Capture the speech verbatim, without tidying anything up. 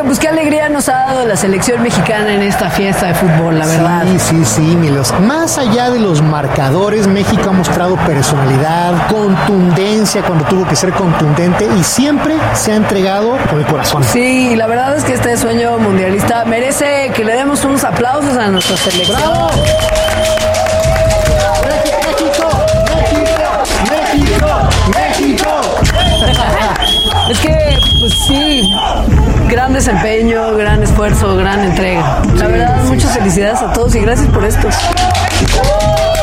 Oigan, pues qué alegría nos ha dado la selección mexicana en esta fiesta de fútbol, la verdad. Sí, sí, sí, Milos. Más allá de los marcadores, México ha mostrado personalidad, contundencia cuando tuvo que ser contundente y siempre se ha entregado con el corazón. Sí, y la verdad es que este sueño mundialista merece que le demos unos aplausos a nuestra selección. ¡Bravo! ¡México! Es que, pues sí, gran desempeño, gran esfuerzo, gran entrega. La verdad, muchas felicidades a todos y gracias por esto.